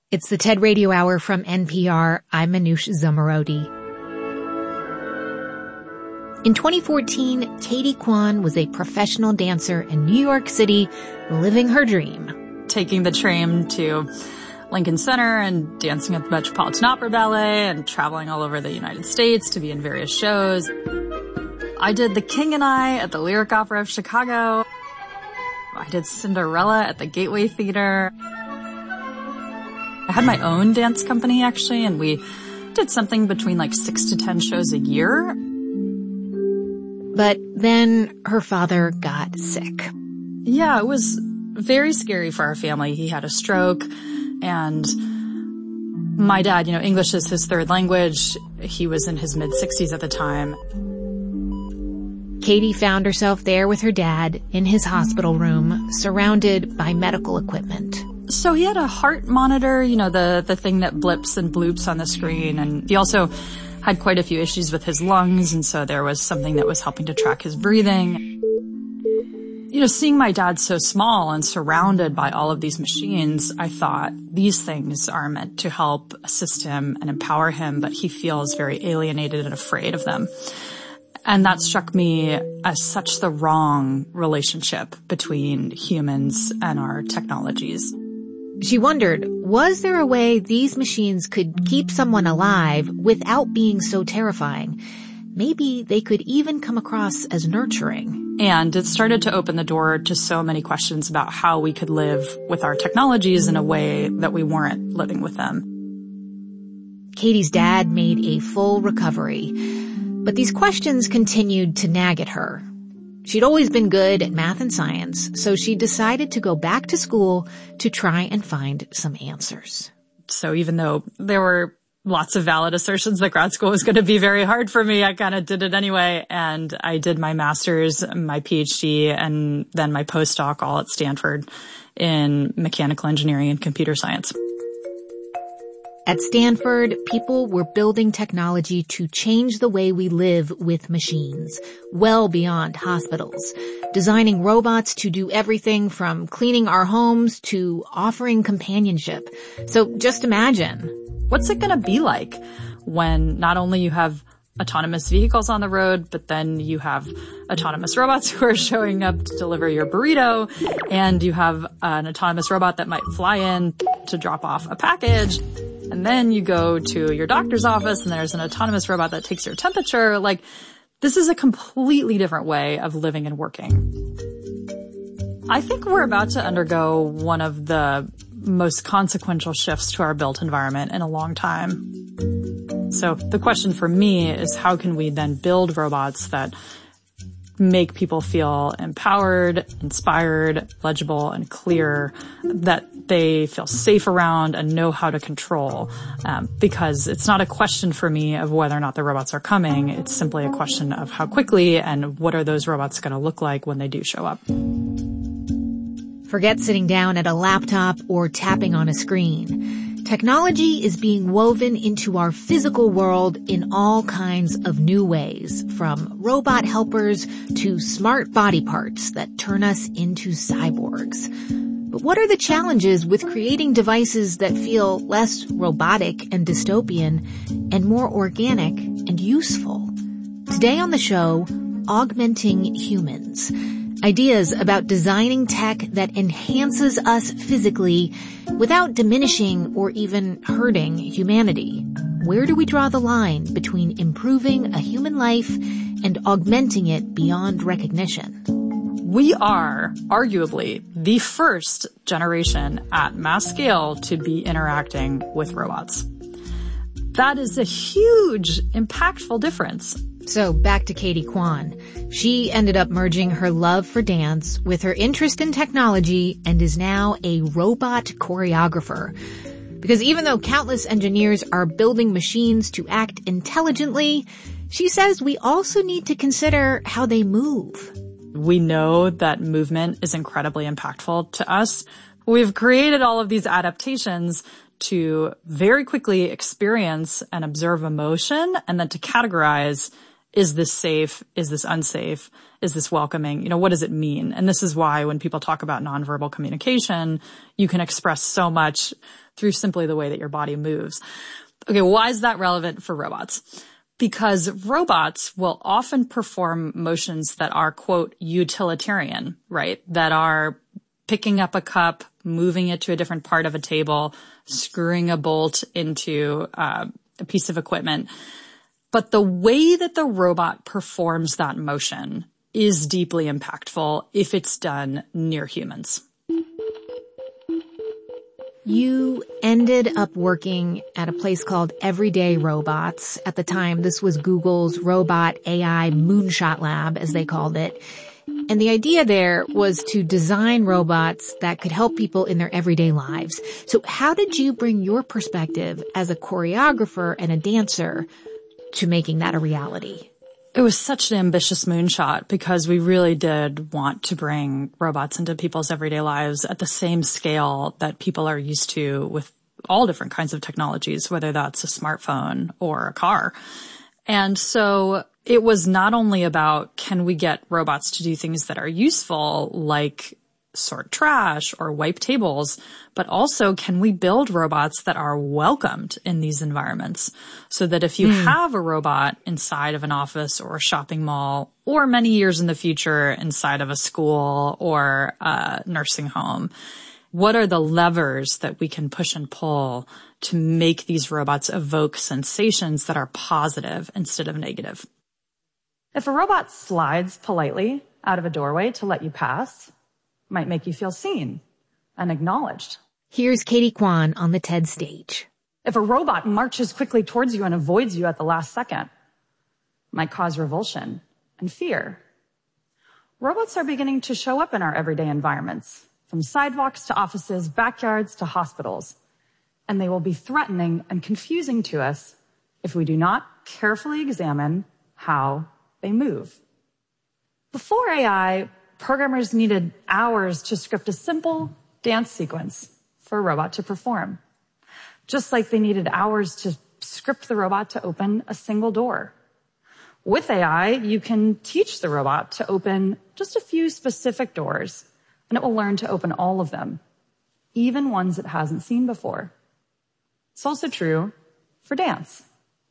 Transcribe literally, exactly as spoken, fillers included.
It's the TED Radio Hour from N P R. I'm Manoush Zomorodi. In twenty fourteen, Katie Kwan was a professional dancer in New York City, living her dream. Taking the train to Lincoln Center and dancing at the Metropolitan Opera Ballet and traveling all over the United States to be in various shows. I did The King and I at the Lyric Opera of Chicago. I did Cinderella at the Gateway Theater. I had my own dance company, actually, and we did something between like six to ten shows a year. But then her father got sick. Yeah, it was very scary for our family. He had a stroke, and my dad, you know, English is his third language. He was in his mid-sixties at the time. Katie found herself there with her dad in his hospital room, surrounded by medical equipment. So he had a heart monitor, you know, the, the thing that blips and bloops on the screen. And he also had quite a few issues with his lungs. And so there was something that was helping to track his breathing. You know, seeing my dad so small and surrounded by all of these machines, I thought these things are meant to help assist him and empower him, but he feels very alienated and afraid of them. And that struck me as such the wrong relationship between humans and our technologies. She wondered, was there a way these machines could keep someone alive without being so terrifying? Maybe they could even come across as nurturing. And it started to open the door to so many questions about how we could live with our technologies in a way that we weren't living with them. Katie's dad made a full recovery, but these questions continued to nag at her. She'd always been good at math and science, so she decided to go back to school to try and find some answers. So even though there were lots of valid assertions that grad school was going to be very hard for me, I kind of did it anyway. And I did my master's, my PhD, and then my postdoc all at Stanford in mechanical engineering and computer science. At Stanford, people were building technology to change the way we live with machines, well beyond hospitals, designing robots to do everything from cleaning our homes to offering companionship. So just imagine. What's it going to be like when not only you have autonomous vehicles on the road, but then you have autonomous robots who are showing up to deliver your burrito, and you have an autonomous robot that might fly in to drop off a package. And then you go to your doctor's office and there's an autonomous robot that takes your temperature. Like, this is a completely different way of living and working. I think we're about to undergo one of the most consequential shifts to our built environment in a long time. So the question for me is, how can we then build robots that make people feel empowered, inspired, legible, and clear, that they feel safe around and know how to control. Um, because it's not a question for me of whether or not the robots are coming. It's simply a question of how quickly and what are those robots going to look like when they do show up. Forget sitting down at a laptop or tapping on a screen. Technology is being woven into our physical world in all kinds of new ways, from robot helpers to smart body parts that turn us into cyborgs. But what are the challenges with creating devices that feel less robotic and dystopian and more organic and useful? Today on the show, Augmenting Humans. Ideas about designing tech that enhances us physically without diminishing or even hurting humanity. Where do we draw the line between improving a human life and augmenting it beyond recognition? We are arguably the first generation at mass scale to be interacting with robots. That is a huge, impactful difference. So back to Katie Kwan. She ended up merging her love for dance with her interest in technology and is now a robot choreographer. Because even though countless engineers are building machines to act intelligently, she says we also need to consider how they move. We know that movement is incredibly impactful to us. We've created all of these adaptations to very quickly experience and observe emotion and then to categorize is this safe? Is this unsafe? Is this welcoming? You know, what does it mean? And this is why when people talk about nonverbal communication, you can express so much through simply the way that your body moves. Okay, why is that relevant for robots? Because robots will often perform motions that are, quote, utilitarian, right? That are picking up a cup, moving it to a different part of a table, screwing a bolt into uh, a piece of equipment. But the way that the robot performs that motion is deeply impactful if it's done near humans. You ended up working at a place called Everyday Robots. At the time, this was Google's robot A I moonshot lab, as they called it. And the idea there was to design robots that could help people in their everyday lives. So how did you bring your perspective as a choreographer and a dancer to making that a reality? It was such an ambitious moonshot because we really did want to bring robots into people's everyday lives at the same scale that people are used to with all different kinds of technologies, whether that's a smartphone or a car. And so it was not only about, can we get robots to do things that are useful, like sort trash or wipe tables, but also can we build robots that are welcomed in these environments so that if you mm. have a robot inside of an office or a shopping mall or many years in the future inside of a school or a nursing home, what are the levers that we can push and pull to make these robots evoke sensations that are positive instead of negative? If a robot slides politely out of a doorway to let you pass, might make you feel seen and acknowledged. Here's Katie Kwan on the TED stage. If a robot marches quickly towards you and avoids you at the last second, might cause revulsion and fear. Robots are beginning to show up in our everyday environments, from sidewalks to offices, backyards to hospitals, and they will be threatening and confusing to us if we do not carefully examine how they move. Before A I, programmers needed hours to script a simple dance sequence for a robot to perform, just like they needed hours to script the robot to open a single door. With A I, you can teach the robot to open just a few specific doors, and it will learn to open all of them, even ones it hasn't seen before. It's also true for dance.